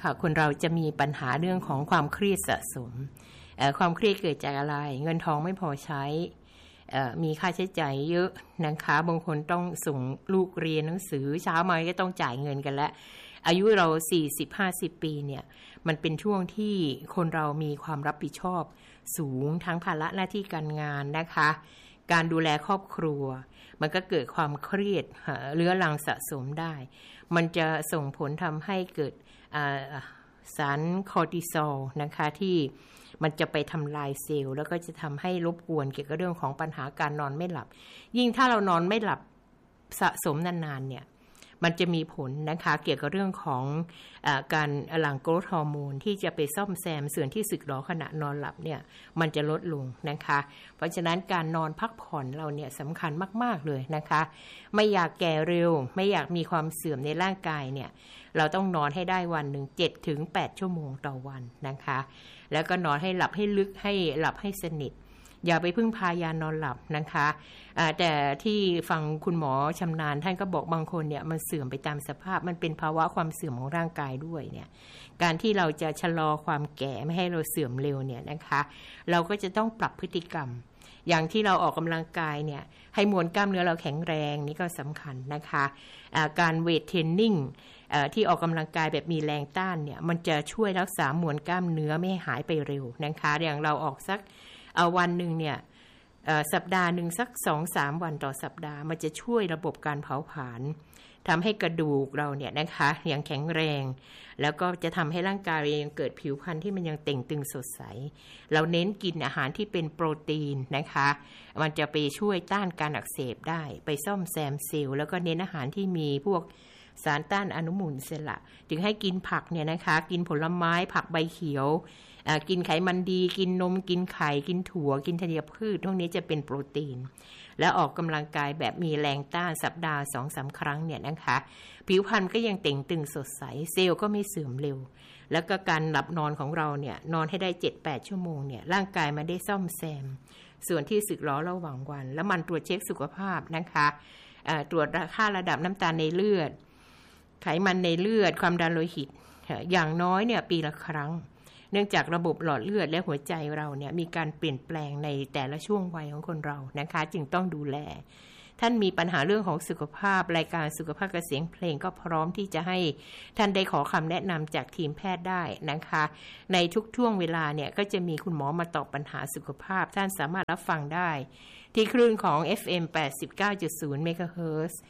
ค่ะคนเราจะมีปัญหาเรื่องของความเครียดสะสมความเครียดเกิดจากอะไรเงินทองไม่พอใช้มีค่าใช้จ่ายเยอะนะคะบางคนต้องส่งลูกเรียนหนังสือเช้ามาก็ต้องจ่ายเงินกันแล้วอายุเรา 40-50 ปีเนี่ยมันเป็นช่วงที่คนเรามีความรับผิดชอบสูงทั้งภาระหน้าที่การงานนะคะการดูแลครอบครัวมันก็เกิดความเครียดเรื้อรังสะสมได้มันจะส่งผลทำให้เกิดสารคอร์ติซอลนะคะที่มันจะไปทำลายเซลล์แล้วก็จะทำให้รบกวนเกี่ยวกับเรื่องของปัญหาการนอนไม่หลับยิ่งถ้าเรานอนไม่หลับสะสมนานๆเนี่ยมันจะมีผลนะคะเกี่ยวกับเรื่องของการหลั่งโกรทฮอร์โมนที่จะไปซ่อมแซมส่วนที่สึกหรอขณะนอนหลับเนี่ยมันจะลดลงนะคะเพราะฉะนั้นการนอนพักผ่อนเราเนี่ยสำคัญมากๆเลยนะคะไม่อยากแก่เร็วไม่อยากมีความเสื่อมในร่างกายเนี่ยเราต้องนอนให้ได้วันหนึ่ง 7-8 ชั่วโมงต่อวันนะคะแล้วก็นอนให้หลับให้ลึกให้หลับให้สนิทอย่าไปพึ่งพายานอนหลับนะคะแต่ที่ฟังคุณหมอชำนาญท่านก็บอกบางคนเนี่ยมันเสื่อมไปตามสภาพมันเป็นภาวะความเสื่อมของร่างกายด้วยเนี่ยการที่เราจะชะลอความแก่ไม่ให้เราเสื่อมเร็วเนี่ยนะคะเราก็จะต้องปรับพฤติกรรมอย่างที่เราออกกำลังกายเนี่ยให้มวลกล้ามเนื้อเราแข็งแรงนี่ก็สำคัญนะคะการเวทเทรนนิ่งที่ออกกำลังกายแบบมีแรงต้านเนี่ยมันจะช่วยรักษามวลกล้ามเนื้อไม่ให้หายไปเร็วนะคะอย่างเราออกสักวันหนึ่งเนี่ยสัปดาห์หนึ่งสัก 2-3 วันต่อสัปดาห์มันจะช่วยระบบการเผาผลาญทำให้กระดูกเราเนี่ยนะคะยังแข็งแรงแล้วก็จะทำให้ร่างกายยังเกิดผิวพรรณที่มันยังเต่งตึงสดใสเราเน้นกินอาหารที่เป็นโปรตีนนะคะมันจะไปช่วยต้านการอักเสบได้ไปซ่อมแซมเซลล์แล้วก็เน้นอาหารที่มีพวกสารต้านอนุมูลอิสระจึงให้กินผักเนี่ยนะคะกินผลไม้ผักใบเขียวกินไขมันดีกินนมกินไข่กินถั่วกินธัญพืชพวกนี้จะเป็นโปรตีนและออกกำลังกายแบบมีแรงต้านสัปดาห์ 2-3 ครั้งเนี่ยนะคะผิวพรรณก็ยังเต่งตึงสดใสเซลล์ก็ไม่เสื่อมเร็วแล้วก็การหลับนอนของเราเนี่ยนอนให้ได้ 7-8 ชั่วโมงเนี่ยร่างกายมันได้ซ่อมแซมส่วนที่สึกหรอระหว่างวันแล้วมันตรวจเช็คสุขภาพนะคะตรวจค่าระดับน้ำตาลในเลือดไขมันในเลือดความดันโลหิตอย่างน้อยเนี่ยปีละครั้งเนื่องจากระบบหลอดเลือดและหัวใจเราเนี่ยมีการเปลี่ยนแปลงในแต่ละช่วงวัยของคนเรานะคะจึงต้องดูแลท่านมีปัญหาเรื่องของสุขภาพรายการสุขภาพกับเสียงเพลงก็พร้อมที่จะให้ท่านได้ขอคำแนะนำจากทีมแพทย์ได้นะคะในทุกช่วงเวลาเนี่ยก็จะมีคุณหมอมาตอบปัญหาสุขภาพท่านสามารถรับฟังได้ที่คลื่นของ FM 89.0 เมกะเฮิรตซ์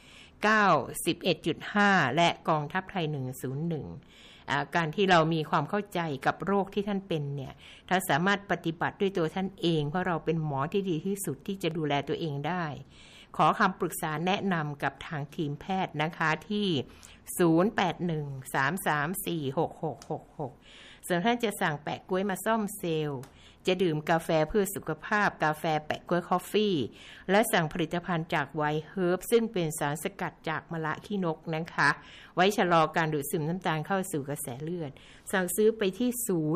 91.5 และกองทัพไทย101การที่เรามีความเข้าใจกับโรคที่ท่านเป็นเนี่ยท่านสามารถปฏิบัติด้วยตัวท่านเองเพราะเราเป็นหมอที่ดีที่สุดที่จะดูแลตัวเองได้ขอคำปรึกษาแนะนำกับทางทีมแพทย์นะคะที่ 0813346666 ส่วนท่านจะสั่งแปะก๊วยมาซ่อมเซลล์จะดื่มกาแฟเพื่อสุขภาพกาแฟแปะก๊วยคอฟฟี่และสั่งผลิตภัณฑ์จากไวท์เฮิร์บซึ่งเป็นสารสกัดจากมะระขี้นกนะคะไว้ชะลอการดูดซึมน้ำตาลเข้าสู่กระแสเลือดสั่งซื้อไปที่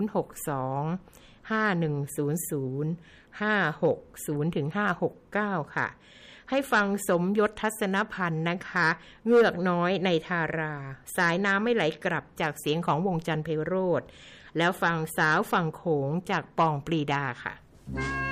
062-510-560-569 ค่ะให้ฟังสมยศทัศนพันธ์นะคะเงือกน้อยในทาราสายน้ำไม่ไหลกลับจากเสียงของวงจันทร์ไพโรจน์แล้วฟังสาวฝั่งโขงจากปองปรีดาค่ะ